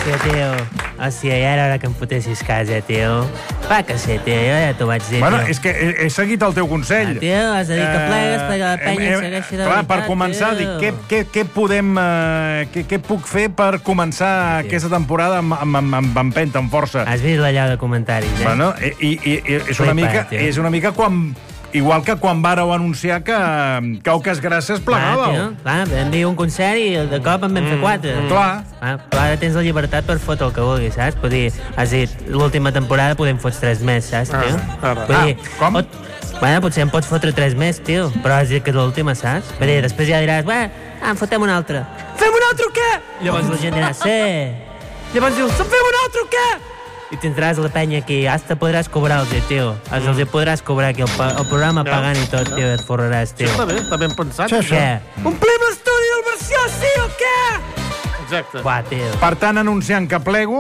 Hòstia, tio. Hòstia, ja era hora que em fotessis casa, tio. Va que sé, tio, jo ja t'ho vaig dir, Bueno, és que he seguit el teu consell. Tio, has de dir que plegues perquè la penya segueixi de veritat, clar, per començar, dic, què podem... Què puc fer per començar aquesta temporada amb empenta, amb força? Has vist l'allò de comentaris, eh? Bueno, i és una mica quan... Igual que quan vàreu anunciar que Cauques Grasses plegàveu. Clar, vam dir un concert i de cop en vam fer 4. Clar. Però ara tens la llibertat per fotre el que vulguis, saps? Vull dir, has dit, l'última temporada podem fotre 3 més, saps, tio? Vull dir, com? Bueno, potser en pots fotre 3 més, tio, però has dit que és l'última, saps? Vull dir, després ja diràs, en fotem una altra. Fem un altre o què? Llavors la gent dirà, sí. Llavors dius, fem un altre o què? I tindràs la penya aquí, hasta podràs cobrar-los, tio. Els podràs cobrar aquí, el programa pagant i tot, tio, et forraràs, tio. Està ben pensat. Què? Omplim l'estudi del Versió, sí o què? Exacte. Uah, tio. Per tant, anunciant que plego,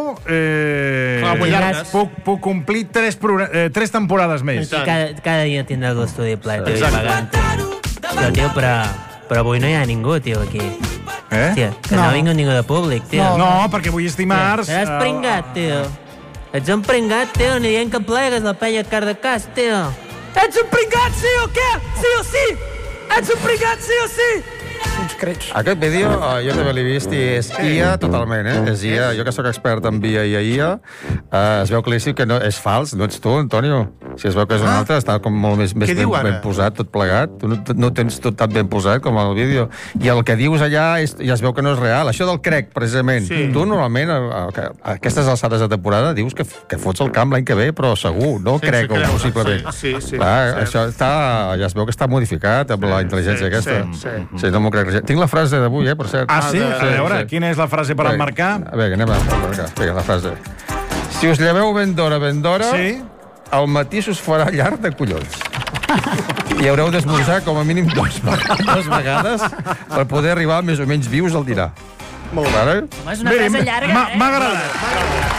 puc complir 3 temporades més. Cada dia tindràs l'estudi ple, tio, i pagant. Tio, però avui no hi ha ningú, tio, aquí. Hòstia, que no ha vingut ningú de públic, tio. No, perquè avui és dimarts. Seràs pringat, tio. Ets un pringat, tio, ni dient que plegues la penya car de cas, tio. Ets un pringat, sí o què? Sí o sí? Ets un pringat, sí o sí? Aquest vídeo jo també l'he vist i és IA totalment, És IA. Jo que sóc expert en IA i IA, es veu claríssim que no, és fals. No ets tu, Antonio. Si es veu que és un altre, està com molt més ben posat, tot plegat. Tu no tens tot tan ben posat com el vídeo. I el que dius allà ja es veu que no és real. Això del crec, precisament. Tu normalment, a aquestes alçades de temporada, dius que fots el camp l'any que ve, però segur, no crec, possiblement. Això ja es veu que està modificat amb la intel·ligència aquesta. Sí, no m'ho crec. Tinc la frase d'avui, per cert. Ah, sí? A veure, quina és la frase per emmarcar? A veure, anem a emmarcar. Vinga, la frase. Si us lleveu ben d'hora, el matí s'us farà llarg de collons. I haureu d'esmorzar com a mínim 2 vegades per poder arribar més o menys vius al dinar. Molt bé. És una frase llarga, M'ha agradat.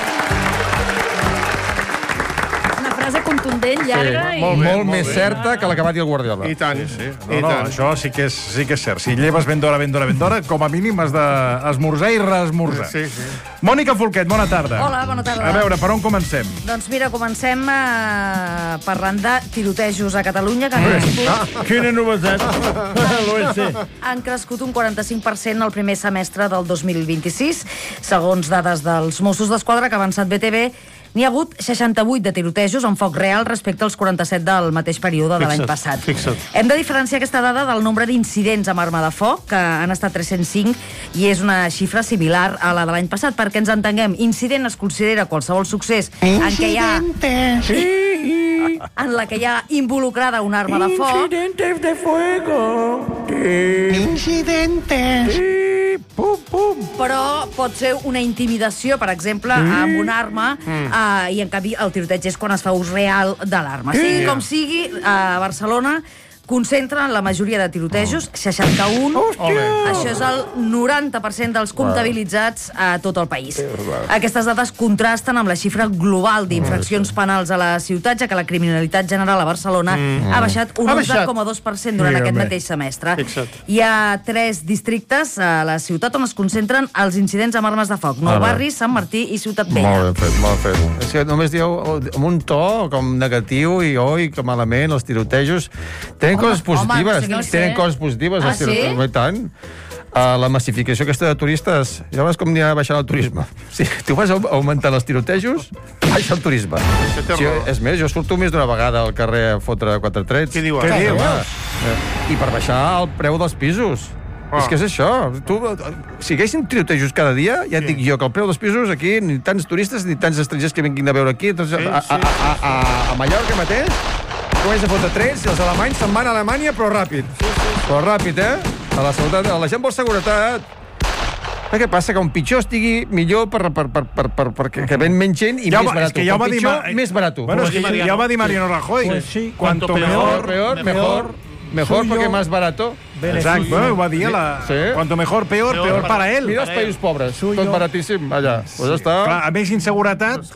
Contundent, llarga i... Molt més certa que la que va dir el Guardiola. I tant. No, això sí que és cert. Si lleves ben d'hora, com a mínim has d'esmorzar i reesmorzar. Mònica Folquet, bona tarda. Hola, bona tarda. A veure, per on comencem? Doncs mira, comencem parlant de tirotejos a Catalunya, que Quina novetat. han crescut un 45% el primer semestre del 2026. Segons dades dels Mossos d'Esquadra que ha avançat BTV, n'hi ha hagut 68 de tirotejos amb foc real respecte als 47 del mateix període de l'any passat. Hem de diferenciar aquesta dada del nombre d'incidents amb arma de foc, que han estat 305, i és una xifra similar a la de l'any passat. Perquè ens entenguem, incident es considera qualsevol succés en la que hi ha involucrada una arma de foc. Incidentes de fuego. Incidentes. Però pot ser una intimidació, per exemple, amb una arma, i en canvi el tiroteig és quan es fa ús real de l'arma. Sigui com sigui, a Barcelona concentren la majoria de tirotejos, 61. Això és el 90% dels comptabilitzats a tot el país. Aquestes dades contrasten amb la xifra global d'infraccions penals a la ciutat, ja que la criminalitat general a Barcelona ha baixat un 11,2% durant aquest mateix semestre. Hi ha 3 districtes a la ciutat on es concentren els incidents amb armes de foc: Nou Barris, Sant Martí i Ciutat Vella. Molt ben fet, molt fet. És que només dieu amb un to com negatiu i que malament els tirotejos. Tenen coses positives. Tenen coses positives. Ah, sí? I tant. La massificació aquesta de turistes, ja veus com anirà baixant el turisme. Si tu vas augmentar els tirotejos, baixa el turisme. És més, jo surto més d'una vegada al carrer a fotre 4 trets. Què diu? I per baixar el preu dels pisos. És que és això. Si haguessin tirotejos cada dia, ja et dic jo que el preu dels pisos aquí, ni tants turistes ni tants estrangers que vinguin a veure aquí. A Mallorca mateix comença a fotre trets i els alemanys se'n van a Alemanya, però ràpid. Però ràpid, la gent vol seguretat. Què passa? Que un pitjor estigui millor perquè ven menys gent i més barat. Un pitjor, més barat. Bueno, és que ja va dir Mariano Rajoy. Cuanto mejor, porque más barato. Exacte, ho va dir cuanto mejor, peor para él. Mira els països pobres, tot baratíssim allà. Pues està. A més inseguretat,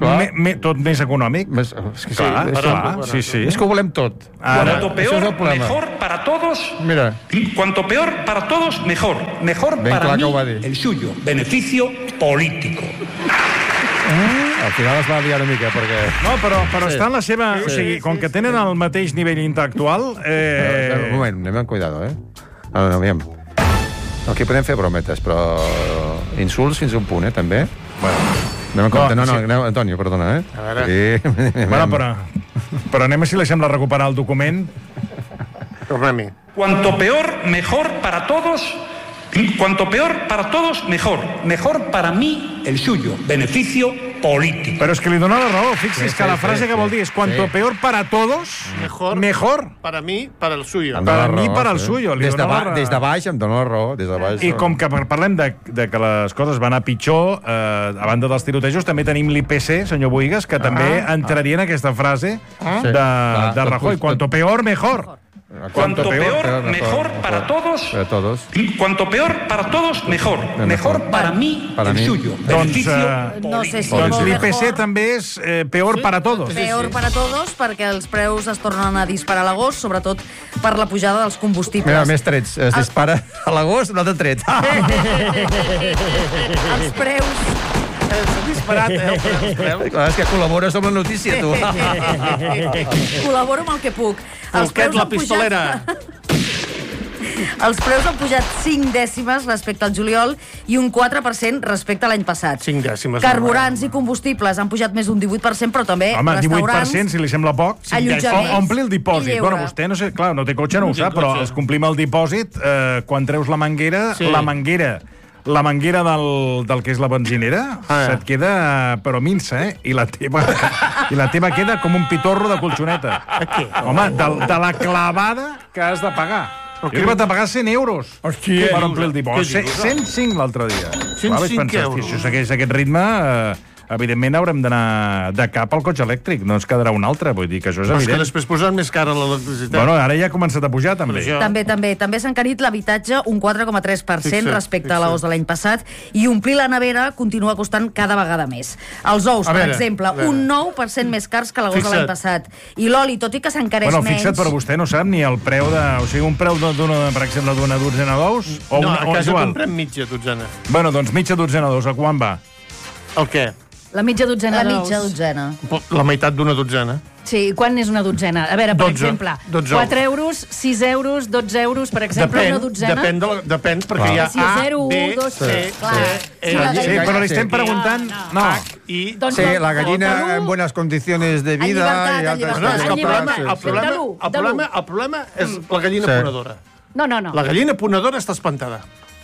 tot més econòmic. Sí. És que ho volem tot. Cuanto peor, mejor para todos. Mira. Cuanto peor para todos, mejor. Mejor para mí, el suyo. Beneficio político. Al final es va liar una mica, perquè... No, però està en la seva... O sigui, com que tenen el mateix nivell intel·lectual... Un moment, anem amb cuidado, Aviam. Aquí podem fer brometes, però... Insults fins a un punt, també. Anem amb compte. No, Antonio, perdona, A veure... Bueno, però anem a si li sembla recuperar el document. Tornem-hi. Cuanto peor, mejor para todos. Cuanto peor para todos, mejor. Mejor para mí, el suyo. Beneficio político. Però és que li dona la raó. Fixi's que la frase que vol dir és cuanto peor para todos, mejor. Para mí, para el suyo. Para mí, para el suyo. Des de baix em dona la raó. I com que parlem de que les coses van a pitjor, a banda dels tirotejos, també tenim l'IPC, senyor Bohigas, que també entraria en aquesta frase de Rajoy. Cuanto peor, mejor. Cuanto peor, mejor para todos. Cuanto peor para todos, mejor. Mejor para mí, el suyo. Beneficio político. Doncs l'IPC també és peor para todos. Peor para todos, perquè els preus es tornen a disparar a l'agost, sobretot per la pujada dels combustibles. Mira, més trets. Es dispara a l'agost, un altre tret. Els preus... S'ha disparat, Clar, és que col·labores amb la notícia, tu. Col·laboro amb el que puc. Folquet, la pistolera. Els preus han pujat 5 dècimes respecte al juliol i un 4% respecte a l'any passat. 5 dècimes. Carburants i combustibles han pujat més d'un 18%, però també restaurants... 18%, si li sembla poc. Ompli el dipòsit. Bueno, vostè, no sé, clar, no té cotxe, no ho sap, però els complim el dipòsit, quan treus la manguera, la manguera del que és la benzinera se't queda, però minsa, I la teva queda com un pitorro de colxoneta. Home, de la clavada que has de pagar. Jo he de pagar 100 euros per omplir el dipòsit. 105 l'altre dia. 105 euros. Si això segueix aquest ritme... evidentment haurem d'anar de cap al cotxe elèctric, no ens quedarà un altre, vull dir que això és evident. Però és que després posen més cara l'electricitat. Bueno, ara ja ha començat a pujar, també. També s'ha encarit l'habitatge un 4,3% respecte a l'agost de l'any passat i omplir la nevera continua costant cada vegada més. Els ous, per exemple, un 9% més cars que l'agost de l'any passat. I l'oli, tot i que s'encareix menys... Fixa't, però vostè no sap ni el preu de... O sigui, un preu, per exemple, d'una dotzena d'ous? No, a casa comprem mitja dotzena. Bueno, doncs mitja dotzena d'ous, a quan va? El què? La mitja dotzena d'ous. La mitja dotzena. La meitat d'una dotzena. Sí, quan és una dotzena? A veure, per exemple, 4 euros, 6 euros, 12 euros, per exemple, una dotzena? Depèn, perquè hi ha A, B, C, Sí, però li estem preguntant... No. Sí, la gallina en buenas condiciones de vida... El problema és la gallina ponedora. No. La gallina ponedora està espantada.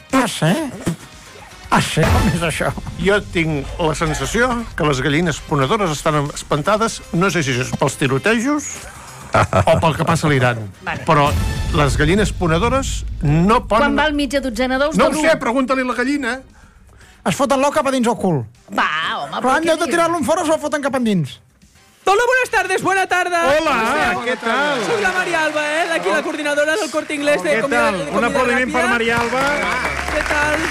Com és això? Jo tinc la sensació que les gallines ponedores estan espantades, no sé si és pels tirotejos o pel que passa a l'Iran. Però les gallines ponedores no poden... Quan val mitja dotzena d'ous? No ho sé, pregunta-li a la gallina. Es foten-lo cap a dins el cul. Va, home, però en lloc de tirar-lo en fora, se'l foten cap endins. Hola, buenas tardes, buena tarde. Hola, ¿qué tal? Soy la María Alba, aquí la coordinadora del Corte Inglés de comida. ¿Qué tal? Un aplaudiment per María Alba. ¿Qué tal?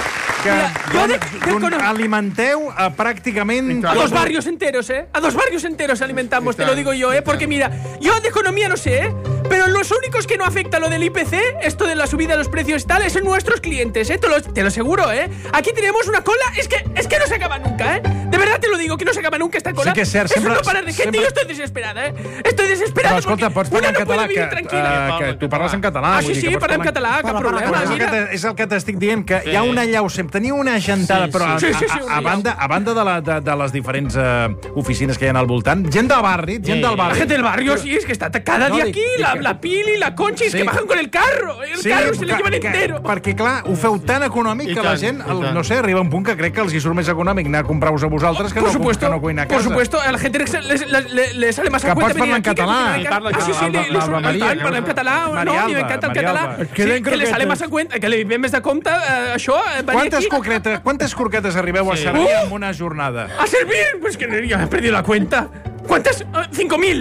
Alimenteu a pràcticament... A 2 barrios enteros, A 2 barrios enteros alimentamos, te lo digo yo, Porque mira, yo de economía no sé, Pero los únicos que no afecta lo del IPC, esto de la subida de los precios y tal, son nuestros clientes, Te lo aseguro, Aquí tenemos una cola, es que no se acaba nunca, De verdad te lo digo, que no se acaba nunca esta cola. Sí que és cert, sempre... Eso no para de gente, yo estoy desesperada, Estoy desesperada. Però escolta, pots parlar en català, que tu parles en català. Sí, parlem en català, cap problema. És el que t'estic dient, que hi ha una llau, tenia una gentada, però a banda de les diferents oficines que hi ha al voltant, gent del barri, La gente del barrio, sí, es que está cada día aquí, la Pili, la Conchi, es que bajan con el carro, se le llevan entero. Perquè, clar, ho feu tan econòmic que la gent, no sé, arriba un punt que crec que els hi surt més econòmic anar a comprar-vos a vosaltres que no cuinar a casa. Por supuesto, a la gente le sale más a cuenta venir aquí. Que pots parlar en català. Parla en català, no, i m'encanta el català. Que le sale más a cuenta, que li ve més de compte, això, venir aquí. ¿Quantes croquetes arribeu a servir en una jornada? ¿A servir? Pues que ya he perdido la cuenta. ¿Cuántas? 5.000.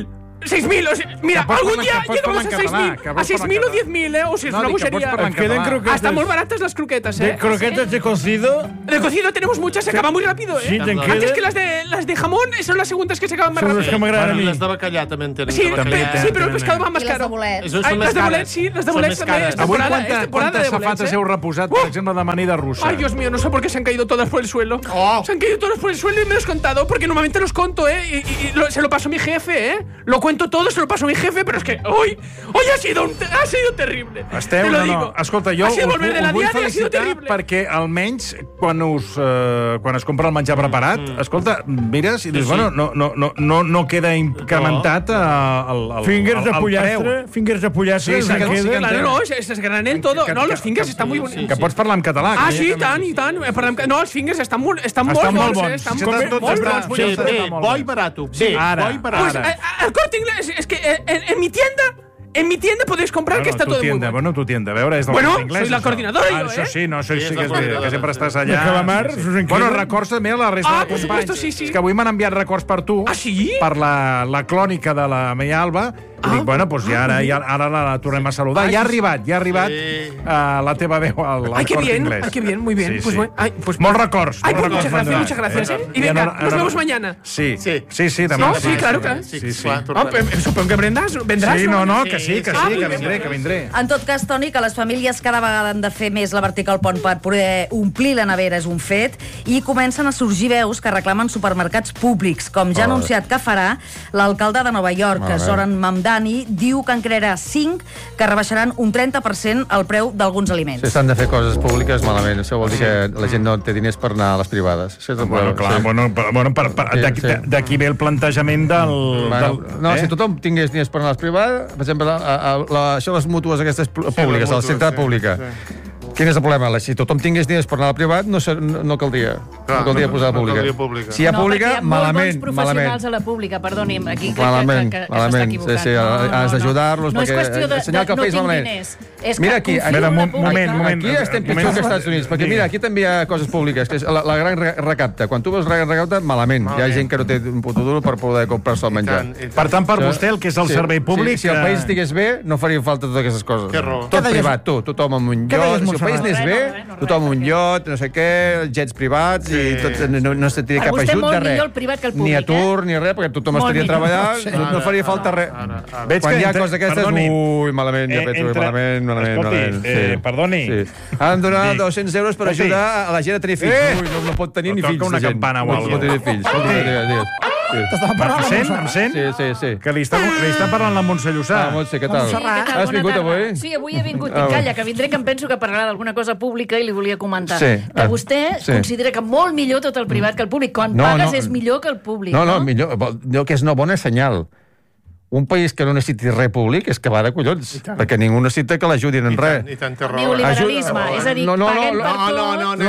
6.000, o sea, mira, algún día llegamos a 6.000, a 6.000 o 10.000, o sea, es una bogería. Hasta muy baratas las croquetas, ¿De croquetas de cocido? De cocido tenemos muchas, se acaban muy rápido, Sí, Antes que las de jamón, son las segundas que se acaban más rápido. Son las que m'agraden a mi. Les de bacallà també en tenen. Sí, però el pescado va más caro. bolets. Les de bolets, sí, les de bolets també. Avui quantes safates heu reposat, per exemple, d'amanida russa? Ay, Dios mío, no sé por qué se han caído todas por el suelo. Se han caído todas por el suelo y me lo has contado, porque normalmente los conto, y se lo paso a mi jefe, Lo cuento todo, se lo paso a mi jefe, pero es que hoy ha sido terrible. Te lo digo. Escolta, jo us vull felicitar perquè almenys quan es compra el menjar preparat, escolta, mires i dius, bueno, no queda incrementat el Fingers de pollastre, fingers de pollastre. Sí, claro, no, es granel todo. No, los fingers están muy bonitos. Que pots parlar en català. Ah, sí, i tant. No, els fingers estan molt bons. Estan molt bons. Bo i barato. Bo i barato. El Corte Inglés, es que en mi tienda podéis comprar que está todo muy bueno. Bueno, tu tienda, a veure, és del Corte Inglés. Soy la coordinadora yo, Això sí, no, això sí que sempre estàs allà. De calamar, Bueno, records també a la resta de por companys. supuesto, sí. És que avui m'han enviat records per tu. Ah, sí? Per la clònica de la Meia Alba. I dic, bueno, doncs ara la tornem a saludar. Ja ha arribat la teva veu al Corte Inglés. Ay, qué bien, muy bien. Pues molts records. Ay, pues muchas gracias, Y venga, nos vemos mañana. Sí, demà. No, sí, claro. Supongo que vendràs, Sí, no, que sí, que vindré. En tot cas, Toni, que les famílies cada vegada han de fer més la vertical pont per poder omplir la nevera és un fet, i comencen a sorgir veus que reclamen supermercats públics, com ja ha anunciat que farà l'alcalde de Nova York, Zoran Mamdani, diu que en crearà 5 que rebaixaran un 30% el preu d'alguns aliments. Si estan de fer coses públiques, malament. Això vol dir que la gent no té diners per anar a les privades. D'aquí ve el plantejament del... No, si tothom tingués diners per anar a les privades, per exemple, això les mútues aquestes públiques, la sanitat pública. Quin és el problema? Si tothom tingués diners per anar al privat, no caldria posar la pública. Si hi ha pública, malament. Molt bons professionals a la pública, perdoni'm, aquí malament, que s'està equivocant. Sí, has d'ajudar-los. No és qüestió de no tinc diners. Mira aquí, moment. Aquí estem pitjor que als Estats Units, perquè mira, aquí també hi ha coses públiques, que és la gran recapta. Quan tu veus la gran recapta, malament. Hi ha gent que no té un puto duro per poder comprar-se el menjar. Per tant, per vostè, el que és el servei públic... Si el país estigués bé, no farien falta totes aquestes coses. Tot privat, tothom amb un lloc. Si el país anés bé, tothom amb un lloc, no sé què, jets privats, i no se tindria cap ajut de res. Ni atur, ni res, perquè tothom estaria treballant, no faria falta res. Quan hi ha coses d'aquestes, malament, ja penso que malament. Perdoni. Han de donar 200 euros per ajudar a la gent a tenir fills. No pot tenir ni fills. Toca una campana o alguna cosa. No pot tenir fills. Em sent? Sí. Que li està parlant la Montse Llussà. Montse, què tal? Has vingut avui? Sí, avui he vingut. I calla, que vindré, que em penso que parlarà d'alguna cosa pública i li volia comentar. Que vostè considera que molt millor tot el privat que el públic. Quan pagues és millor que el públic, no? No, millor. Que és una bona senyal. Un país que no necessiti res públic és que va de collons, perquè ningú necessita que l'ajudin en res. Neoliberalisme, és a dir, paguem per tot...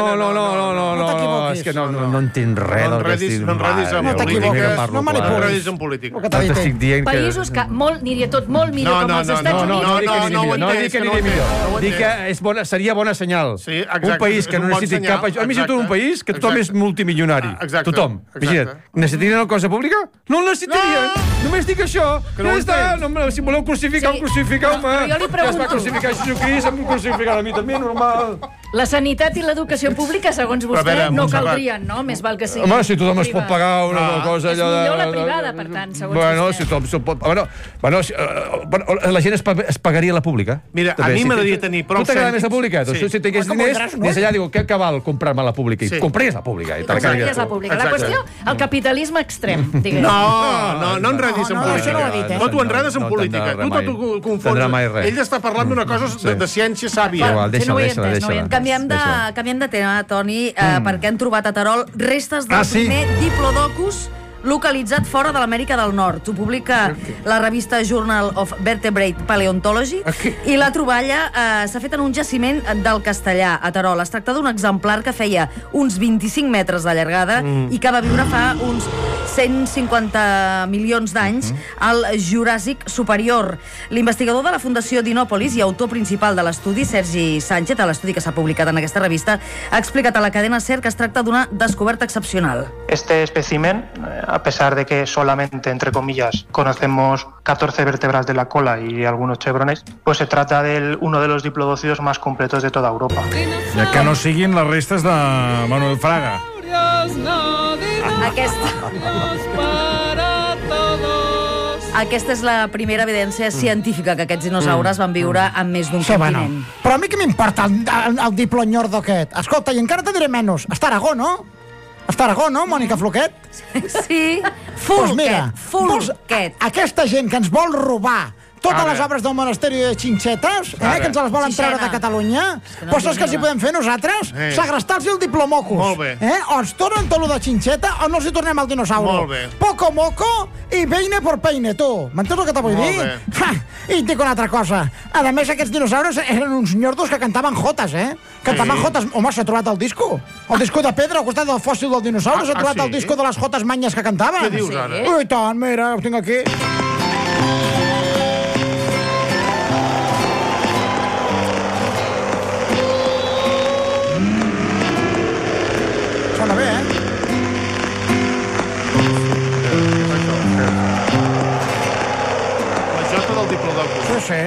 No, és que no entenc res del que estic... No t'equivoques, no manipulis en política. Països que, diria tot, molt millor com els Estats Units... No dic que aniria millor. Dic que seria bona senyal. Un país que no necessiti cap... Imagina't un país que tothom és multimilionari. Tothom. Imagina't. Necessitarien una cosa pública? No el necessitarien. Només dic això. Que no està, si voleu crucificar-me. Jo li pregunto. Ja es va crucificar Jesucrist, em crucificaran a mi també, normal. La sanitat i l'educació pública, segons vostè, no caldrien, no? Més val que sigui... Home, si tothom es pot pagar una cosa... És millor la privada, per tant, segons vostè. Bueno, si tothom s'ho pot... La gent es pagaria la pública. Mira, a mi m'agradaria tenir prou cèntims... Tu t'agrada més la pública? Doncs si tingués diners, des allà diu, què val comprar-me la pública? I compraries la pública. Compraries la pública. La qüestió, el capitalisme extrem, diguem. No enredis en política. No t'ho enredes en política. Tu tot ho confons. Ell està parlant d'una cosa de ciència sàvia. Canviem de tema, Toni, perquè han trobat a Terol restes del primer diplodocus localitzat fora de l'Amèrica del Nord. Ho publica la revista Journal of Vertebrate Paleontology i la troballa s'ha fet en un jaciment del Castellà, a Terol. Es tracta d'un exemplar que feia uns 25 metres de llargada i que va viure fa uns 150 milions d'anys al Juràssic superior. L'investigador de la Fundació Dinòpolis i autor principal de l'estudi, Sergi Sánchez, a l'estudi que s'ha publicat en aquesta revista, ha explicat a la cadena SER que es tracta d'una descoberta excepcional. Este espécimen, a pesar de que solamente, entre comillas, conocemos 14 vértebras de la cola y algunos chevrones, pues se trata de uno de los diplodócidos más completos de toda Europa. Ja que no siguin les restes de Manuel Fraga. Aquesta és la primera evidència científica que aquests dinosaures van viure en més d'un continent. Però a mi què m'importa el diplonyordo aquest? Escolta, i encara te diré menys. Està a Aragó, no? Està a Aragó, no, Mònica Floquet? Sí, Folquet. Aquesta gent que ens vol robar totes les obres del monasteri de Xinxetes, que ens les volen treure de Catalunya, doncs saps què els hi podem fer nosaltres? Segrestar-los el diplomocus. Molt bé. O ens tornen tot lo de Xinxeta o no els hi tornem al dinosaure. Molt bé. Poco moco i peine por peine, tu. M'entens el que te vull dir? I et dic una altra cosa. A més, aquests dinosaures eren uns ñordos que cantaven jotes, Cantaven jotes. Home, s'ha trobat el disco. El disco de pedra al costat del fòssil del dinosaure. S'ha trobat el disco de les jotes manyes que cantaven. Què dius ara? Ui, tant, mira, ho tinc aquí. Sona bé, La jota del diplodocus. Sí.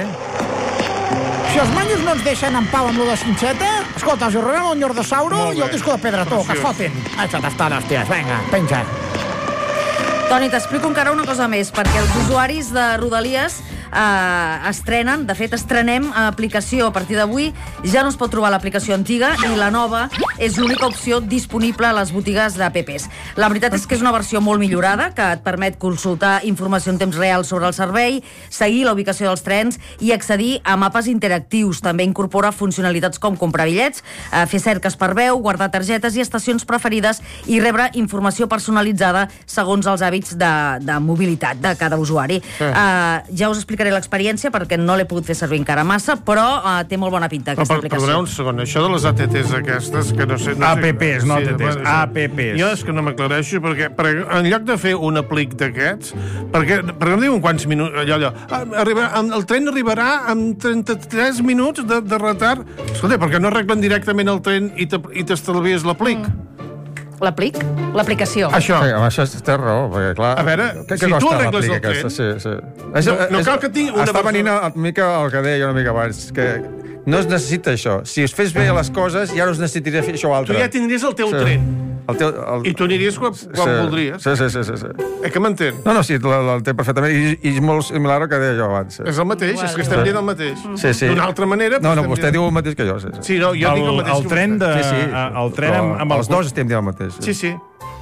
Si els manyos no ens deixen en pau amb lo de Xinxeta, escolta, els hi robem el Nyordosauro i el disco de pedra, tu, que es fotin. Aixa't estones, ties, vinga, penja. Toni, t'explico encara una cosa més, perquè els usuaris de Rodalies estrenen, de fet estrenem aplicació a partir d'avui, ja no es pot trobar l'aplicació antiga i la nova és l'única opció disponible a les botigues d'apps. La veritat és que és una versió molt millorada que et permet consultar informació en temps real sobre el servei, seguir la ubicació dels trens i accedir a mapes interactius. També incorpora funcionalitats com comprar bitllets, fer cerques per veu, guardar targetes i estacions preferides i rebre informació personalitzada segons els hàbits de mobilitat de cada usuari. Ja us explicaré l'experiència perquè no l'he pogut fer servir encara massa, però té molt bona pinta aquesta aplicació. Perdoneu un segon, això de les ATTs aquestes que no sé... APPs, no ATTs, APPs. Jo és que no m'aclareixo perquè en lloc de fer un aplic d'aquests, perquè em diuen quants minuts, el tren arribarà amb 33 minuts de retard. Escolta, per què no arreglen directament el tren i t'estalvies l'aplic? L'aplic? L'aplicació. Això. Sí, amb això té raó, perquè clar... A veure, si tu arregles el tren... Sí. No cal que tingui una... Està venint una mica el que deia una mica abans, que no es necessita això. Si es fes bé les coses, ja no es necessitaria fer això altre. Tu ja tindries el teu tren. I tu aniries quan voldries. Sí. Que m'entén? No, sí, l'entenc perfectament. I és molt similar al que deia jo abans. És el mateix, és que estem dient el mateix. Sí. D'una altra manera... No, vostè diu el mateix que jo. Sí, no, jo dic el mateix. El tren de... El tren amb els dos estem dient el mateix. Sí.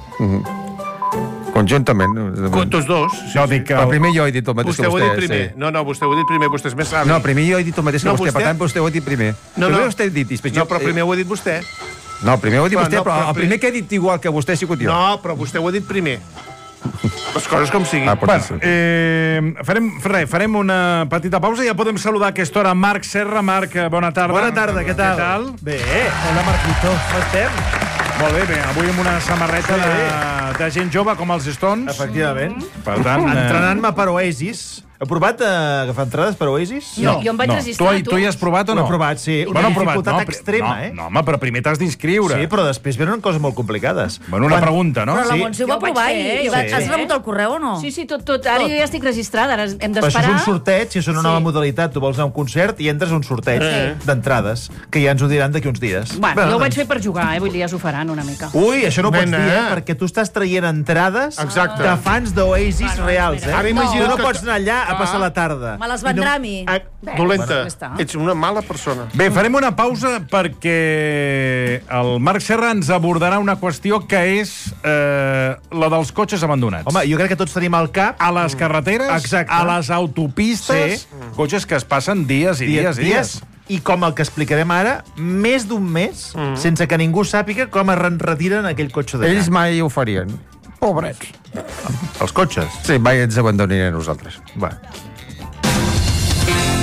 Conjuntament. Tots dos. No, dic que... Primer jo he dit el mateix que vostè. Vostè ho ha dit primer. No, vostè ho ha dit primer, vostè és més savi. No, primer jo he dit el mateix que vostè, per tant vostè ho ha dit primer. No, vostè ha dit... No, però primer ho ha dit vostè. No, primer ho ha dit vostè, però el primer que he dit igual que vostè ha sigut jo. No, però vostè ho ha dit primer. Les coses com siguin. Farem una petita pausa i ja podem saludar a aquesta hora Marc Serra. Marc, bona tarda. Bona tarda, què tal? Bé. Hola, Marquito. Com estem? Molt bé, avui amb una samarreta de gent jove com els Stones. Efectivament. Per tant... Entrenant-me per Oasis. Heu provat agafar entrades per Oasis? Jo em vaig registrar, tu hi has provat o no? Ho he provat, sí. Una dificultat extrema, No, home, però primer t'has d'inscriure. Sí, però després venen coses molt complicades. Bueno, una pregunta, no? Però la Montse ho va provar i has rebut el correu o no? Sí, tot. Ara jo ja estic registrada, ara hem d'esperar. Però això és un sorteig, si és una nova modalitat, tu vols anar a un concert i entres a un sorteig d'entrades, que ja ens ho diran d'aquí uns dies. Bueno, jo ho vaig fer per jugar, vull dir, ja s'ho faran una mica. Ui, això no ho pots dir, perquè tu estàs traient entrades de fans d'Oasis reals, Ara imagina't tu no pots anar allà a passar la tarda. Me les vendrà a mi. Dolenta. Ets una mala persona. Bé, farem una pausa perquè el Marc Serra ens abordarà una qüestió que és la dels cotxes abandonats. Home, jo crec que tots tenim al cap... A les carreteres, a les autopistes, cotxes que es passen dies i dies. I com el que explicarem ara, més d'un mes, sense que ningú sàpiga com es retiren aquell cotxe d'allà. Ells mai ho farien. Pobrets. Els cotxes? Sí, mai ens abandonarien a nosaltres. Va.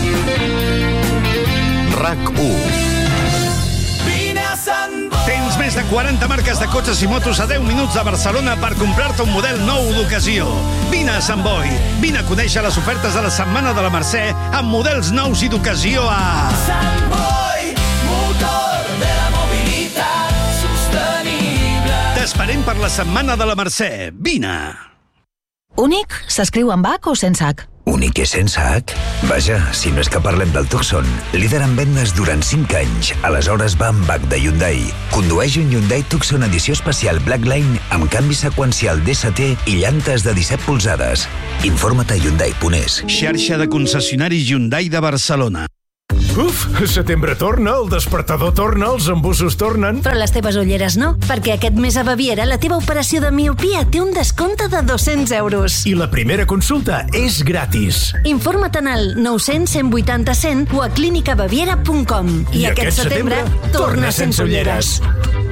RAC1. Tens més de 40 marques de cotxes i motos a 10 minuts de Barcelona per comprar-te un model nou d'ocasió. Vine a Sant Boi. Vine a conèixer les ofertes de la Setmana de la Mercè amb models nous i d'ocasió a... Sant Boi, motor de la mobilitat sostenible. T'esperem per la Setmana de la Mercè. Vine. Únic s'escriu amb H o sense H? Únic i sense H? Vaja, si no és que parlem del Tucson, líder en vendes durant 5 anys. Aleshores va amb H de Hyundai. Condueix un Hyundai Tucson edició especial Blackline amb canvi seqüencial DST i llantes de 17 polzades. Informa't a Hyundai.es. Xarxa de concessionaris Hyundai de Barcelona. Uf, setembre torna, el despertador torna, els embussos tornen... Però les teves ulleres no, perquè aquest mes a Baviera la teva operació de miopia té un descompte de 200 euros. I la primera consulta és gratis. Informa't en el 900 180 100 o a clinicabaviera.com. I aquest setembre torna sense ulleres.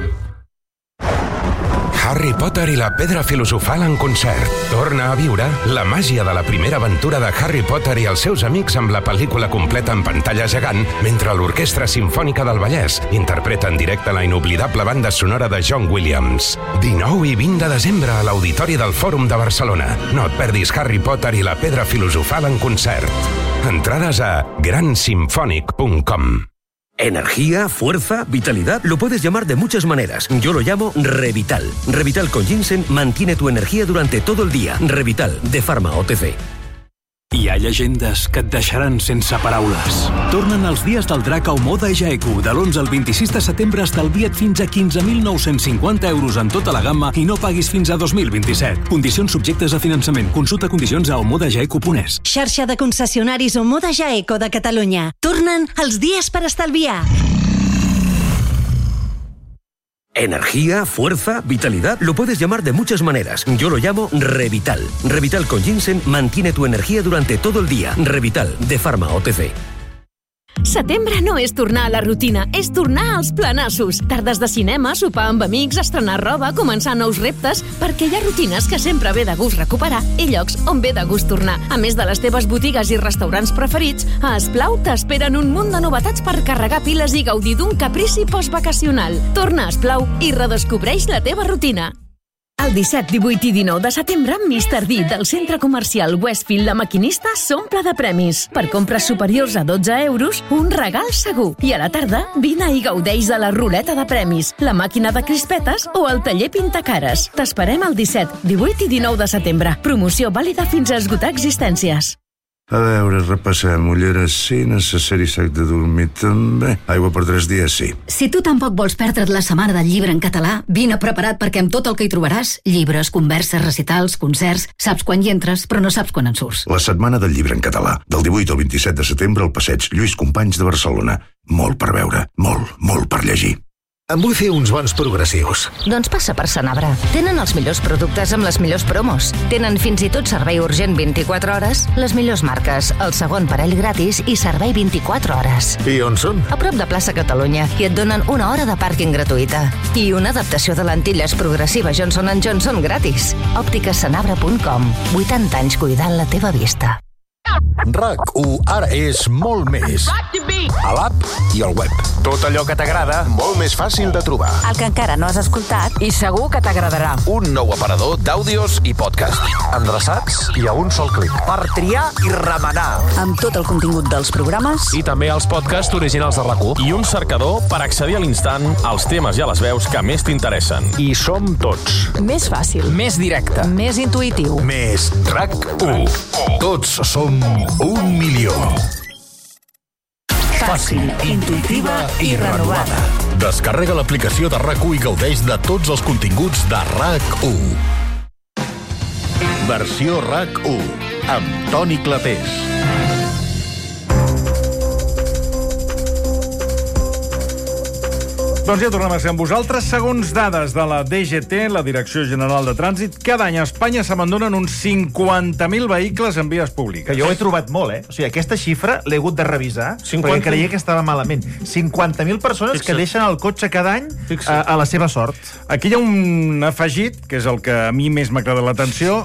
Harry Potter i la Pedra Filosofal en concert. Torna a viure la màgia de la primera aventura de Harry Potter i els seus amics amb la pel·lícula completa en pantalla gegant, mentre l'Orquestra Simfònica del Vallès interpreta en directe la inoblidable banda sonora de John Williams. 19 i 20 de desembre a l'Auditori del Fòrum de Barcelona. No et perdis Harry Potter i la Pedra Filosofal en concert. Entrades a gransinfonic.com. Energía, fuerza, vitalidad, lo puedes llamar de muchas maneras. Yo lo llamo Revital. Revital con ginseng mantiene tu energía durante todo el día. Revital, de Pharma OTC. Hi ha llegendes que et deixaran sense paraules. Tornen els dies del drac a Omoda Jaeku. De l'11 al 26 de setembre estalvia't fins a 15.950 euros en tota la gamma i no paguis fins a 2027. Condicions subjectes a finançament. Consulta condicions a omodajaeku.es. Xarxa de concessionaris Omoda Jaeco de Catalunya. Tornen els dies per estalviar. Energía, fuerza, vitalidad, lo puedes llamar de muchas maneras. Yo lo llamo Revital. Revital con ginseng mantiene tu energía durante todo el día. Revital, de Pharma OTC. Setembre no és tornar a la rutina, és tornar als planassos. Tardes de cinema, sopar amb amics, estrenar roba, començar nous reptes, perquè hi ha rutines que sempre ve de gust recuperar i llocs on ve de gust tornar. A més de les teves botigues i restaurants preferits, a Esplau t'esperen un munt de novetats per carregar piles i gaudir d'un caprici postvacacional. Torna a Esplau i redescobreix la teva rutina. El 17, 18 i 19 de setembre, Mr. D del centre comercial Westfield La Maquinista s'omple de premis. Per compres superiors a 12 euros, un regal segur. I a la tarda, vine i gaudeix de la ruleta de premis, la màquina de crispetes o el taller pintacares. T'esperem el 17, 18 i 19 de setembre. Promoció vàlida fins a esgotar existències. A veure, repassem. Ulleres sí, necessari sac de dormir també. Aigua per 3 dies sí. Si tu tampoc vols perdre't la setmana del llibre en català, vine preparat perquè amb tot el que hi trobaràs, llibres, converses, recitals, concerts, saps quan hi entres, però no saps quan en surts. La setmana del llibre en català, del 18 al 27 de setembre al passeig Lluís Companys de Barcelona. Molt per veure, molt per llegir. Em vull fer uns bons progressius. Doncs passa per Sanabra. Tenen els millors productes amb les millors promos. Tenen fins i tot servei urgent 24 hores, les millors marques, el segon parell gratis i servei 24 hores. I on són? A prop de Plaça Catalunya i et donen 1 hora de pàrquing gratuïta. I una adaptació de lentilles progressiva Johnson & Johnson gratis. Òpticasanabra.com. 80 anys cuidant la teva vista. RAC1 ara és molt més. A l'app i al web. Tot allò que t'agrada, molt més fàcil de trobar. El que encara no has escoltat i segur que t'agradarà. Un nou aparador d'àudios i podcast. Endreçats i a un sol clic. Per triar i remenar. Amb tot el contingut dels programes. I també els podcasts originals de RAC1. I un cercador per accedir a l'instant als temes i a les veus que més t'interessen. I som tots. Més fàcil. Més directe. Més intuïtiu. Més RAC1. Tots som 1 milió. Fàcil, intuïtiva i renovada. Descarrega l'aplicació de RAC1 i gaudeix de tots els continguts de RAC1. Versió RAC1 amb Toni Clapés. Doncs ja tornem a ser amb vosaltres. Segons dades de la DGT, la Direcció General de Trànsit, cada any a Espanya s'abandonen uns 50.000 vehicles en vies públiques. Que jo ho he trobat molt, eh? O sigui, aquesta xifra l'he hagut de revisar, perquè creia que estava malament. 50.000 persones que deixen el cotxe cada any a la seva sort. Aquí hi ha un afegit, que és el que a mi més m'ha cridat l'atenció,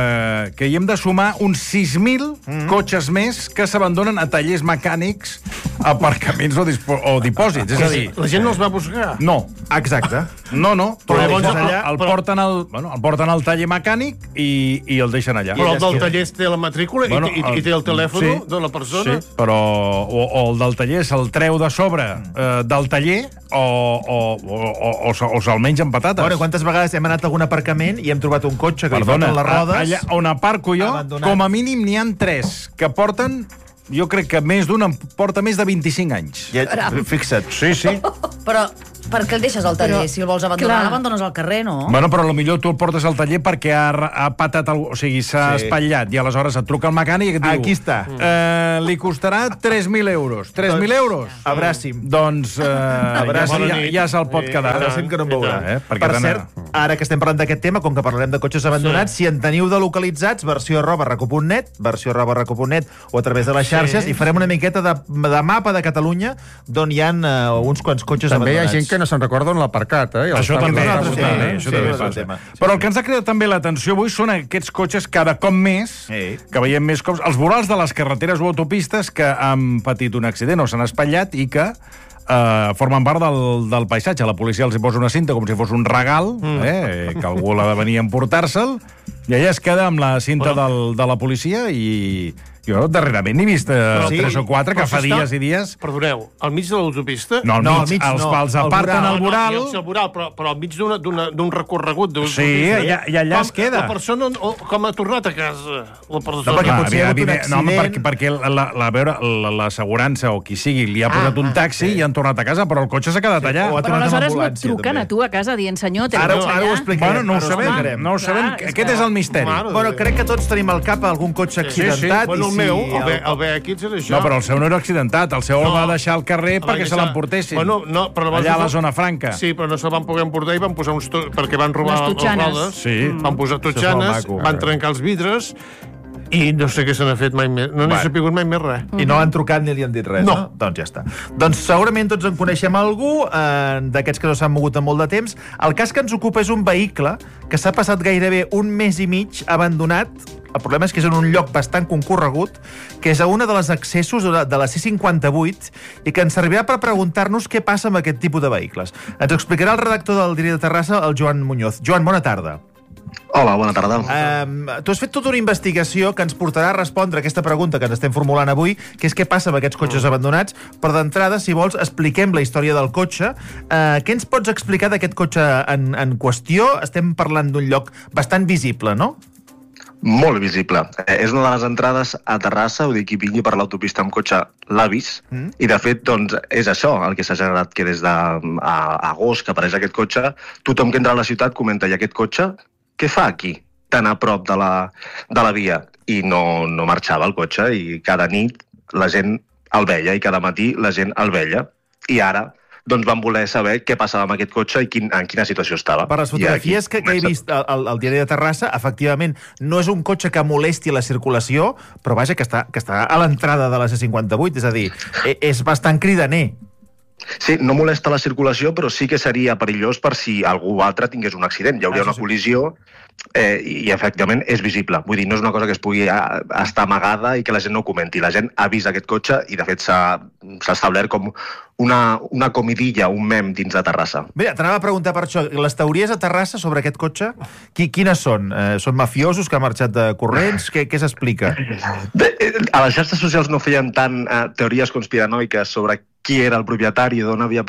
que hi hem de sumar uns 6.000 cotxes més que s'abandonen a tallers mecànics aparcaments o dipòsits. És a dir... La gent no els va buscar? No. Exacte. No. Però llavors el porten al taller mecànic i el deixen allà. Però el del taller té la matrícula i té el telèfon de la persona? Sí, però o el del taller se'l treu de sobre del taller o se'l menja amb patates. Bueno, quantes vegades hem anat a algun aparcament i hem trobat un cotxe que li falten les rodes... Allà on aparco jo, com a mínim n'hi ha 3 que porten... Jo crec que més d'un porta més de 25 anys. Fixa't. Sí. Però per què el deixes al taller? Si el vols abandonar, l'abandones al carrer, no? Bueno, però potser tu el portes al taller perquè ha patat, o sigui, s'ha espatllat, i aleshores et truca el mecànic i et diu... Aquí està. Li costarà 3.000 euros. 3.000 euros? Abràci'm. Doncs ja se'l pot quedar. Abràci'm que no em veurà. Per cert, ara que estem parlant d'aquest tema, com que parlarem de cotxes abandonats, si en teniu de localitzats, versió@reco.net, versió@reco.net o a través de les xarxes, i farem una miqueta de mapa de Catalunya d'on hi ha uns quants cotxes també abandonats. Hi ha gent que no se'n recorda on l'aparcat, Això també passa. Però el que ens ha cridat també l'atenció avui són aquests cotxes cada cop més, que veiem més cops, els vorals de les carreteres o autopistes que han patit un accident o s'han espatllat i que formen part del paisatge. La policia els hi posa una cinta com si fos un regal, que algú l'ha de venir a emportar-se'l, i allà es queda amb la cinta de la policia i... Jo darrerament n'he vist 3 o 4 que fa dies i dies... Perdoneu, al mig de l'autopista? No, al mig els quals aparten el voral... El voral, però al mig d'un recorregut d'autopista. Sí, i allà es queda. La persona com ha tornat a casa? La persona... No, perquè potser hi ha hagut un accident... perquè l'assegurança o qui sigui li ha posat un taxi i han tornat a casa, però el cotxe s'ha quedat allà. Però aleshores no et truquen a tu a casa dient, senyor, té el cotxe allà. Ara ho explicarem. No ho sabem. Aquest és el misteri. Bueno, crec que tots tenim al cap algun cotxe accidentat. El BX és això. No, però el seu no era accidentat. El seu el va deixar al carrer perquè se l'emportessin. Allà a la zona franca. Sí, però no se'l van poder emportar i van posar perquè van robar les rodes. Van posar totxanes, van trencar els vidres i no sé què se n'ha fet mai més. No n'he sapigut mai més res. I no han trucat ni li han dit res, no? Doncs ja està. Doncs segurament tots en coneixem algú, d'aquests que no s'han mogut en molt de temps. El cas que ens ocupa és un vehicle que s'ha passat gairebé un mes i mig abandonat. El problema és que és en un lloc bastant concorregut, que és a una de les accessos de la C58 i que ens servirà per preguntar-nos què passa amb aquest tipus de vehicles. Ens ho explicarà el redactor del Diari de Terrassa, el Joan Muñoz. Joan, bona tarda. Hola, bona tarda. Tu has fet tota una investigació que ens portarà a respondre a aquesta pregunta que ens estem formulant avui, que és què passa amb aquests cotxes abandonats. Però d'entrada, si vols, expliquem la història del cotxe. Què ens pots explicar d'aquest cotxe en qüestió? Estem parlant d'un lloc bastant visible, no? Molt visible. És una de les entrades a Terrassa, vull dir, qui vingui per l'autopista amb cotxe l'ha vist, i de fet, doncs, és això el que s'ha generat, que des d'agost que apareix aquest cotxe, tothom que entra a la ciutat comenta, i aquest cotxe, què fa aquí, tan a prop de la via? I no marxava el cotxe, i cada nit la gent el veia, i cada matí la gent el veia. I ara doncs van voler saber què passava amb aquest cotxe i en quina situació estava. Per les fotografies que he vist al Diari de Terrassa, efectivament, no és un cotxe que molesti la circulació, però vaja, que està a l'entrada de la C58, és a dir, és bastant cridaner. Sí, no molesta la circulació, però sí que seria perillós per si algú altre tingués un accident. Hi hauria una col·lisió i, efectivament, és visible. Vull dir, no és una cosa que es pugui estar amagada i que la gent no ho comenti. La gent ha vist aquest cotxe i, de fet, s'ha establert com una comidilla, un mem dins de Terrassa. Mira, t'anava a preguntar per això. Les teories a Terrassa sobre aquest cotxe, quines són? Són mafiosos que han marxat de corrents? Què s'explica? A les xarxes socials no feien tant teories conspiranoiques sobre qui era el propietari,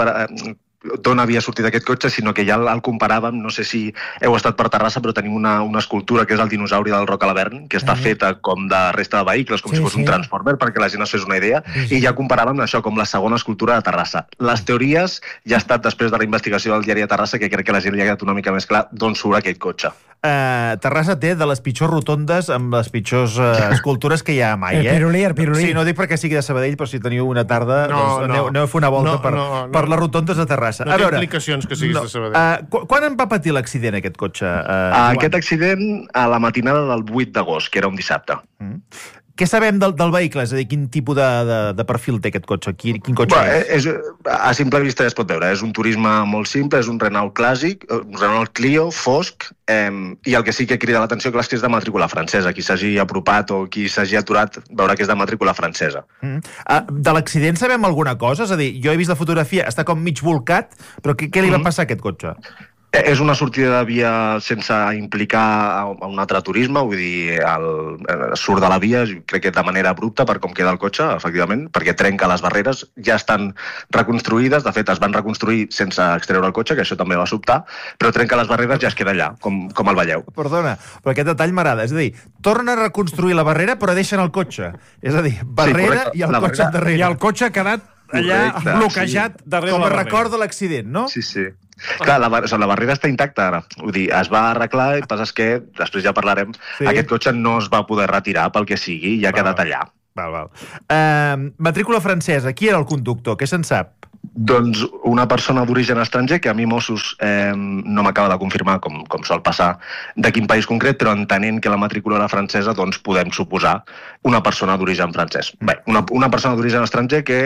d'on havia sortit aquest cotxe, sinó que ja el comparàvem, no sé si heu estat per Terrassa, però tenim una escultura que és el dinosauri del Roc a l'Avern, que està feta com de resta de vehicles, com si fos un Transformer, perquè la gent es fes una idea, i ja comparàvem això com la segona escultura de Terrassa. Les teories ja ha estat després de la investigació del Diari de Terrassa, que crec que la gent li ha quedat una mica més clar d'on surt aquest cotxe. Terrassa té de les pitjors rotondes amb les pitjors escultures que hi ha mai, El pirulí. Sí, no dic perquè sigui de Sabadell, però si teniu una tarda, aneu a fer una volta per les rotondes de Terrassa. No té implicacions que siguis de Sabadell. Quan en va patir l'accident, aquest cotxe? Aquest accident a la matinada del 8 d'agost, que era un dissabte. Què sabem del vehicle? És a dir, quin tipus de perfil té aquest cotxe? Quin cotxe és? A simple vista ja es pot veure. És un turisme molt simple, és un Renault clàssic, un Renault Clio, fosc, i el que sí que crida l'atenció, clar, és que és de matrícula francesa. Qui s'hagi apropat o qui s'hagi aturat veurà que és de matrícula francesa. De l'accident sabem alguna cosa? És a dir, jo he vist la fotografia, està com mig volcat, però què li va passar a aquest cotxe? És una sortida de via sense implicar a un altre turisme, vull dir, surt de la via, crec que de manera abrupta per com queda el cotxe, efectivament, perquè trenca les barreres, ja estan reconstruïdes, de fet es van reconstruir sense extreure el cotxe, que això també va sobtar, però trenca les barreres i ja es queda allà, com el veieu. Perdona, però aquest detall m'agrada, és a dir, torna a reconstruir la barrera però deixen el cotxe, és a dir, barrera i el cotxe endarrere. I el cotxe ha quedat allà bloquejat darrere com la a barrera. record de l'accident, no? Sí. Clar, la barrera està intacta ara. Vull dir, es va arreglar i passa que, després ja parlarem, aquest cotxe no es va poder retirar pel que sigui i ha quedat allà. Val. Matrícula francesa, qui era el conductor? Què se'n sap? Doncs una persona d'origen estranger, que a mi Mossos no m'acaba de confirmar, com sol passar, de quin país concret, però entenent que la matrícula era francesa, doncs podem suposar una persona d'origen francès. Bé, una persona d'origen estranger que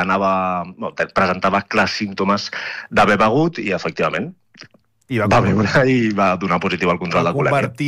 presentava clars símptomes d'haver begut i, efectivament, va beure i va donar positiu al control de colèmia. Va convertir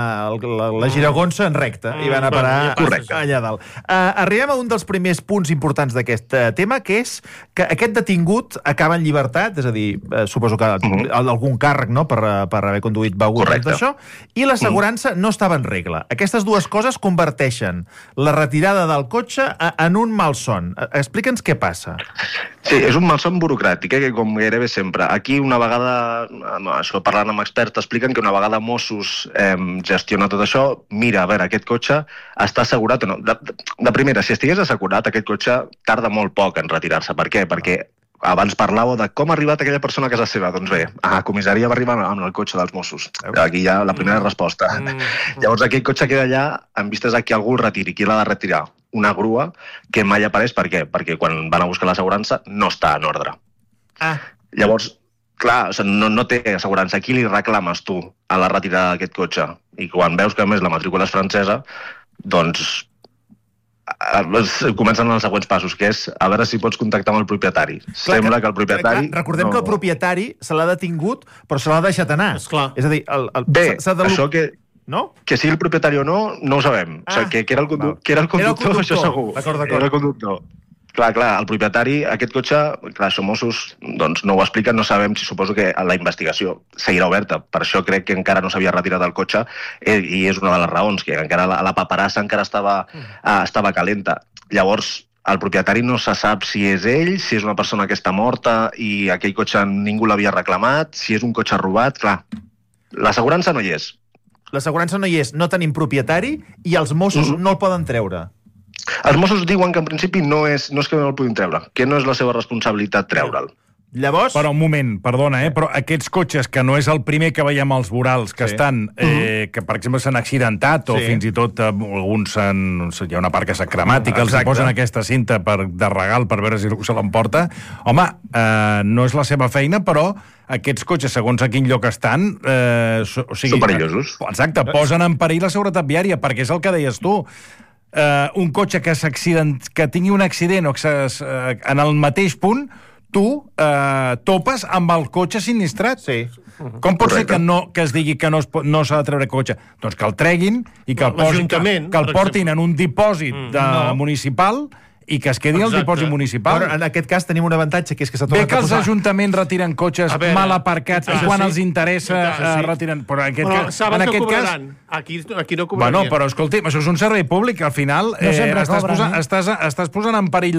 la giragonsa en recta i va anar a parar allà dalt. Arribem a un dels primers punts importants d'aquest tema, que és que aquest detingut acaba en llibertat, és a dir, suposo que algun càrrec, no?, per haver conduït begut, tot això, i l'assegurança no estava en regla. Aquestes dues coses converteixen la retirada del cotxe en un malson. Explica'ns què passa. Sí, és un malson burocràtic, que com gairebé sempre. Aquí, una vegada, això parlant amb experts, t'expliquen que una vegada Mossos gestiona tot això, mira, a veure, aquest cotxe està assegurat o no. De primera, si estigués assegurat, aquest cotxe tarda molt poc en retirar-se. Per què? Perquè abans parlàveu de com ha arribat aquella persona a casa seva. Doncs bé, a comissaria va arribar amb el cotxe dels Mossos. Aquí hi ha la primera resposta. Llavors, aquest cotxe queda allà en vistes a que algú el retiri. Qui l'ha de retirar? Una grua que mai apareix. Per què? Perquè quan van a buscar l'assegurança no està en ordre. Llavors, clar, no té assegurança. Qui li reclames tu a la retirada d'aquest cotxe? I quan veus que, a més, la matrícula és francesa, doncs comencen els següents passos, que és a veure si pots contactar amb el propietari. Sembla que el propietari... Recordem que el propietari se l'ha detingut, però se l'ha deixat anar. És a dir, bé, això que... No? Que sigui el propietari o no, no ho sabem. O sigui, que era el conductor, això segur. Era el conductor. Clar, el propietari, aquest cotxe, clar, això Mossos doncs no ho expliquen, no sabem si suposo que la investigació seguirà oberta. Per això crec que encara no s'havia retirat el cotxe i és una de les raons, que encara la paperassa encara estava calenta. Llavors, el propietari no se sap si és ell, si és una persona que està morta i aquell cotxe ningú l'havia reclamat, si és un cotxe robat, clar. L'assegurança no hi és. L'assegurança no hi és, no tenim propietari i els Mossos no el poden treure. Els Mossos diuen que en principi no és que no el puguin treure, que no és la seva responsabilitat treure'l. Llavors... Però un moment, perdona, però aquests cotxes, que no és el primer que veiem als vorals, que estan, que per exemple s'han accidentat, o fins i tot alguns hi ha una part que s'ha cremat i que els posen aquesta cinta de regal per veure si se l'emporta, home, no és la seva feina, però aquests cotxes, segons a quin lloc estan... Són perillosos. Exacte, posen en perill la seguretat viària, perquè és el que deies tu. Un cotxe que tingui un accident o en el mateix punt, tu topes amb el cotxe sinistrat. Sí. Com pot ser que es digui que no s'ha de treure cotxe? Doncs que el treguin i que el portin en un dipòsit municipal i que es quedi al dipòsit municipal. Però en aquest cas tenim un avantatge, que és que s'ha tornat a posar... Bé que els ajuntaments retiren cotxes mal aparcats i quan els interessa retiren... Però en aquest cas... Aquí no cobrarien. Bueno, però escolti, això és un servei públic, al final estàs posant en perill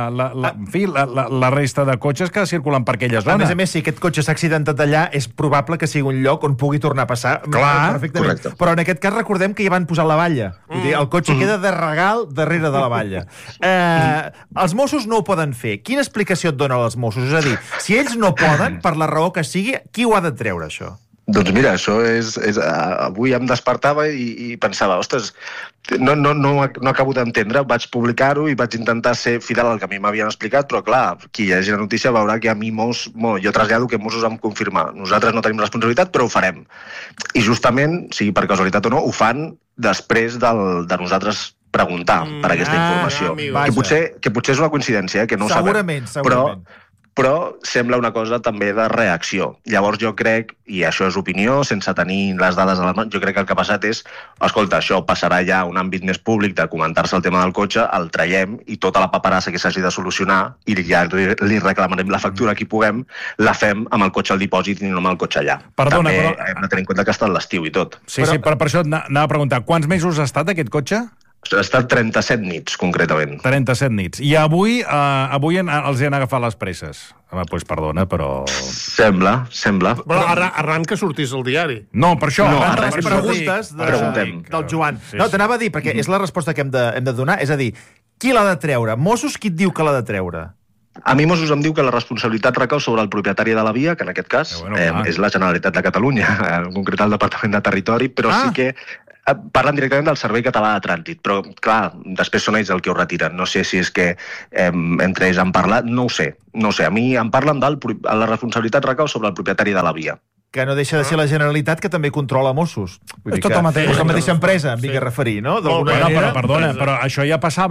la resta de cotxes que circulen per aquella zona. A més, si aquest cotxe s'ha accidentat allà, és probable que sigui un lloc on pugui tornar a passar. Clar, correcte. Però en aquest cas recordem que hi van posar la valla. Vull dir, el cotxe queda de regal darrere de la valla. Els Mossos no ho poden fer. Quina explicació et donen els Mossos? És a dir, si ells no poden, per la raó que sigui, qui ho ha de treure, això? Doncs mira, això és... Avui em despertava i pensava, ostres, no acabo d'entendre, vaig publicar-ho i vaig intentar ser fidel al que a mi m'havien explicat, però clar, qui llegeixi la notícia veurà que a mi jo trasllado que Mossos em confirma. Nosaltres no tenim responsabilitat, però ho farem. I justament, sigui per casualitat o no, ho fan després de nosaltres preguntar per aquesta informació. Que potser és una coincidència, que no ho sabem. Segurament. Però sembla una cosa també de reacció. Llavors jo crec, i això és opinió, sense tenir les dades a la mà, jo crec que el que ha passat és, escolta, això passarà ja a un àmbit més públic de comentar-se el tema del cotxe, el traiem i tota la paperassa que s'hagi de solucionar i ja li reclamarem la factura a qui puguem, la fem amb el cotxe al dipòsit i no amb el cotxe allà. Perdona, també hem de tenir en compte que ha estat l'estiu i tot. Sí, per això anava a preguntar, quants mesos ha estat aquest cotxe? Ha estat 37 nits, concretament. 37 nits. I avui els han agafat les presses. Home, doncs perdona, però... Sembla. Però arran que sortís al diari. No, per això. No, arran les preguntes del Joan. No, t'anava a dir, perquè és la resposta que hem de donar, és a dir, qui l'ha de treure? Mossos, qui et diu que l'ha de treure? A mi Mossos em diu que la responsabilitat recau sobre el propietari de la via, que en aquest cas és la Generalitat de Catalunya, en concret el Departament de Territori, però sí que parlen directament del Servei Català de Trànsit, però, clar, després són ells el que ho retiren. No sé si és que entre ells han parlat, no ho sé. A mi em parlen la responsabilitat recau sobre el propietari de la via. Que no deixa de ser la Generalitat, que també controla Mossos. És tot el mateix. És la mateixa empresa, em vinc a referir, no? Perdona, però això ja passa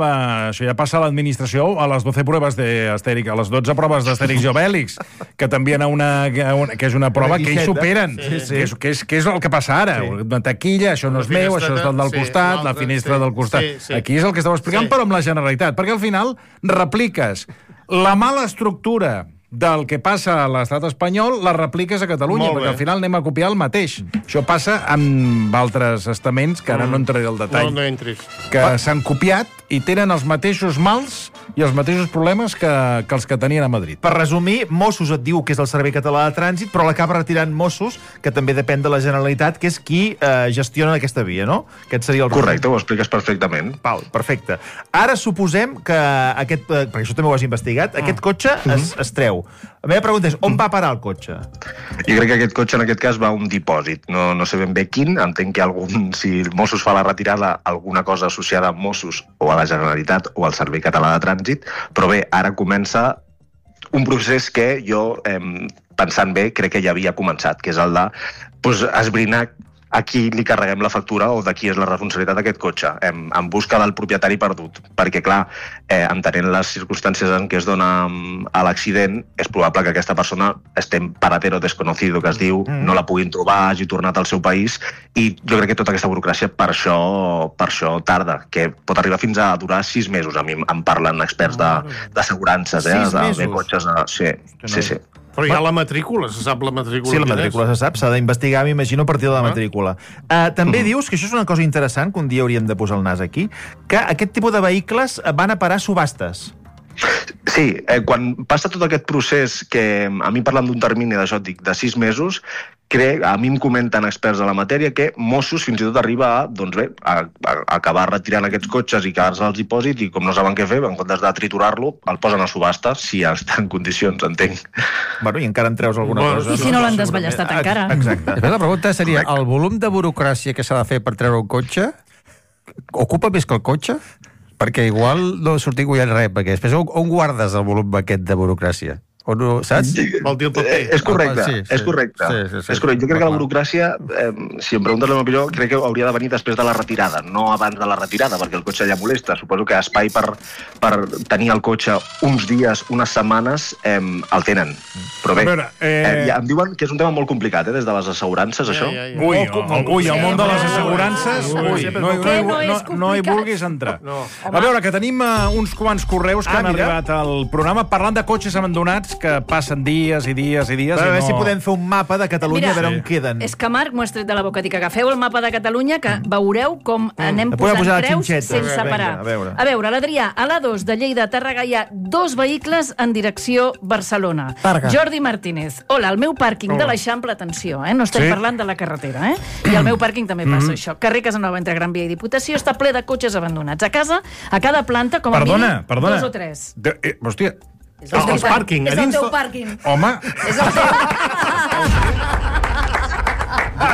a l'administració a les 12 proves d'Astèrix, a les 12 proves d'Astèrix i Obèlix, que t'envien que és una prova que ells superen. Que és el que passa ara. Una taquilla, això no és meu, això és del costat, la finestra del costat. Aquí és el que esteu explicant, però amb la Generalitat. Perquè al final repliques la mala estructura del que passa a l'estat espanyol, la repliques a Catalunya, perquè al final anem a copiar el mateix. Això passa amb altres estaments, que ara no entraré al detall, que s'han copiat i tenen els mateixos mals i els mateixos problemes que els que tenien a Madrid. Per resumir, Mossos et diu que és el Servei Català de Trànsit, però l'acaba retirant Mossos, que també depèn de la Generalitat, que és qui gestiona aquesta via, no? Aquest seria el correcte, ho expliques perfectament. Perfecte. Ara suposem que perquè això també ho has investigat, aquest cotxe es treu. La meva pregunta és, on va parar el cotxe? Jo crec que aquest cotxe en aquest cas va a un dipòsit. No sé ben bé quin, entenc que si Mossos fa la retirada, alguna cosa associada amb Mossos o a la Generalitat o al Servei Català de Trànsit, però bé, ara comença un procés que jo, pensant bé, crec que ja havia començat, que és el de esbrinar a qui li carreguem la factura o de qui és la responsabilitat d'aquest cotxe, en busca del propietari perdut. Perquè, clar, entenent les circumstàncies en què es dona a l'accident, és probable que aquesta persona esté en paradero desconocido, que es diu, no la puguin trobar, hagi tornat al seu país, i jo crec que tota aquesta burocràcia per això tarda, que pot arribar fins a durar 6 mesos. A mi em parlen experts d'assegurances, de cotxes. Sí. Però hi ha la matrícula, se sap la matrícula. Sí, la matrícula se sap, s'ha d'investigar, m'imagino, a partir de la matrícula. També dius, que això és una cosa interessant, que un dia hauríem de posar el nas aquí, que aquest tipus de vehicles van a parar a subhastes. Sí, quan passa tot aquest procés, que a mi parlen d'un termini d'això, dic, de 6 mesos, a mi em comenten experts de la matèria que Mossos fins i tot arriba a acabar retirant aquests cotxes i quedar-se als dipòsits, i com no saben què fer, en comptes de triturar-lo, el posen a subhasta, si està en condicions, entenc. Bueno, i encara en treus alguna cosa. I si no l'han desballestat encara. Exacte. La pregunta seria, el volum de burocràcia que s'ha de fer per treure un cotxe ocupa més que el cotxe? Perquè igual no sortim guanyant res, perquè després on guardes el volum aquest de burocràcia? O no, saps? Vol dir el paper. És correcte. Jo crec que la burocràcia, si em preguntes la meva opinió, crec que hauria de venir després de la retirada, no abans de la retirada, perquè el cotxe ja molesta. Suposo que espai per tenir el cotxe uns dies, unes setmanes, el tenen. Però bé, em diuen que és un tema molt complicat, des de les assegurances, això. Ui, el món de les assegurances, no hi vulguis entrar. A veure, que tenim uns quants correus que han arribat al programa parlant de cotxes abandonats que passen dies i dies i dies. A veure si podem fer un mapa de Catalunya, a veure on queden. És que Marc m'ho has tret de la boca. Dic, agafeu el mapa de Catalunya, que veureu com anem posant creus sense parar. A veure, l'Adrià, a l'A2 de Lleida a Tàrrega hi ha 2 vehicles en direcció Barcelona. Jordi Martínez. Hola, el meu pàrquing de l'Eixample, atenció, no estem parlant de la carretera, i al meu pàrquing també passa això. Carrer Casanova entre Gran Via i Diputació està ple de cotxes abandonats. A casa, a cada planta, com a mínim, 2 o 3. Hòstia, és el pàrquing. És el teu pàrquing. Home. És el teu.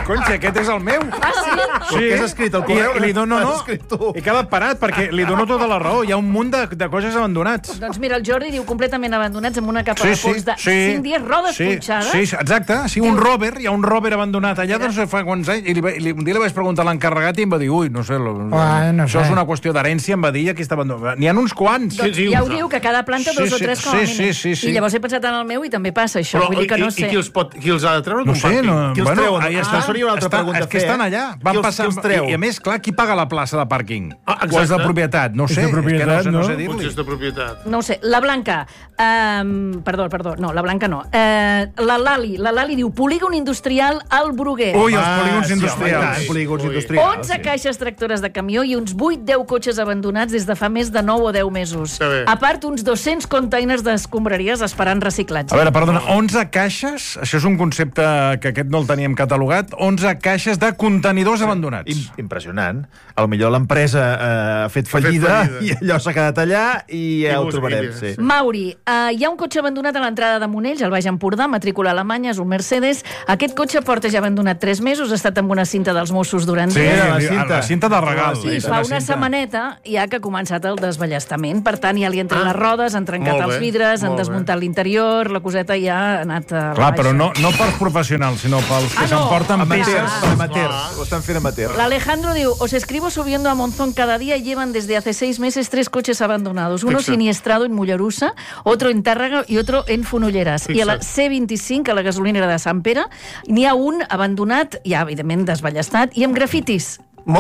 cony, si aquest és el meu. Ah, sí? Sí. Què has escrit? El correu? I li dono, he quedat parat, perquè li dono tota la raó. Hi ha un munt de coses abandonats. Doncs mira, el Jordi diu completament abandonats amb una capa de pols de 5 dies, rodes punxades. Sí, exacte. Sí, un rover, hi ha un rover abandonat allà, no sé fa quants anys, i un dia li vaig preguntar a l'encarregat i em va dir, ui, no sé, això és una qüestió d'herència, em va dir, aquí està abandonat. N'hi ha uns quants. Doncs ja ho diu, que cada planta 2 o 3 com a mínim. Sí. I llavors he pensat en el meu i també passa això. Vull dir que no sé. I qui els ha de treure? No sé, qui els treuen? Això seria una altra pregunta a fer. És que estan allà. Van passar, i a més, clar, qui paga la plaça de pàrquing? O és de propietat? No ho sé. No sé dir-li. Potser és de propietat. No ho sé. La Blanca... Perdó, no, la Blanca no. La Lali diu polígon industrial al Bruguer. Ui, els polígons industrials. 11 caixes tractores de camió i uns 8-10 cotxes abandonats des de fa més de 9 o 10 mesos. A part, uns 200 containers d'escombraries esperant reciclatge. A veure, perdona, 11 caixes, això és un concepte que aquest no el teníem catalogat, 11 caixes de contenidors abandonats. Impressionant. A lo millor l'empresa ha fet fallida i allò s'ha quedat allà i ja ho trobarem. Sí. Mauri, hi ha un cotxe abandonat a l'entrada de Monells, al Baix Empordà, matrícula alemanya, és un Mercedes. Aquest cotxe porta ja abandonat 3 mesos, ha estat amb una cinta dels Mossos durant dies. La cinta de regal. I fa una setmaneta ja que ha començat el desballestament. Per tant, ja li han tret les rodes, han trencat els vidres, han desmuntat l'interior, la coseta ja ha anat a Clar, però no pels professionals, sinó pels que s'emporten peces. Amateurs. Ho estan fent amateurs. L'Alejandro diu, os escribo subiendo a Monzón cada día y llevan desde hace 6 meses 3 coches abandonados. Uno siniestrado en Mollerussa, otro en Tàrrega y otro en Fonolleras. I a la C25, a la gasolinera de Sant Pere, n'hi ha un abandonat, ja evidentment desballestat, i amb grafitis.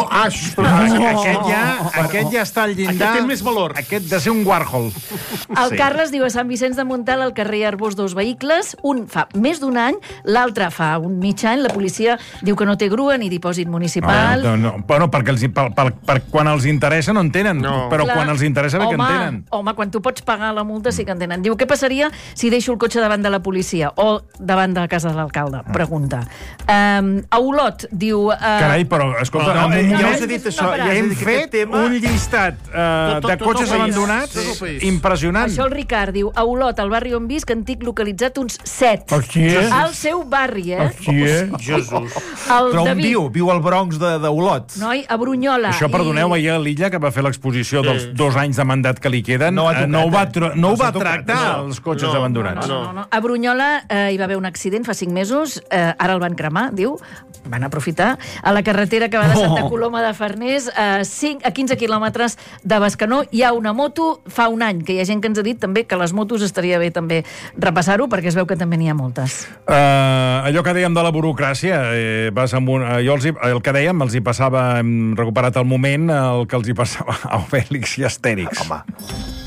Aquest ja està al llindar. Aquest té més valor. Aquest de ser un Warhol. El Carles diu a Sant Vicenç de Montalt, al carrer Arbós, 2 vehicles. Un fa més d'un any, l'altre fa un mig any. La policia diu que no té grua ni dipòsit municipal. Bueno, perquè quan els interessa no en tenen, però quan els interessa bé que en tenen. Home, quan tu pots pagar la multa sí que en tenen. Diu, què passaria si deixo el cotxe davant de la policia o davant de la casa de l'alcalde? Pregunta. A Olot, diu... Carai, però, escolta... Ja us he dit això, ja hem fet un llistat de cotxes abandonats impressionant. Això el Ricard diu, a Olot, al barri on visc, en tinc localitzat uns 7. Al seu barri, Jesús. Però on viu? Viu al Bronx d'Olot. Noi, a Brunyola. Això, perdoneu, ahir a l'Illa, que va fer l'exposició dels 2 anys de mandat que li queden, no ho va tractar els cotxes abandonats. No. A Brunyola hi va haver un accident fa 5 mesos, ara el van cremar, diu, van aprofitar, a la carretera que va de Santa Coloma de Farners, a 15 quilòmetres de Bescanó. Hi ha una moto, fa un any, que hi ha gent que ens ha dit també que les motos estaria bé també repassar-ho, perquè es veu que també n'hi ha moltes. Allò que dèiem de la burocràcia, jo el que dèiem, els hi passava, hem recuperat el moment, el que els hi passava a Obèlix i Astèrix. Home.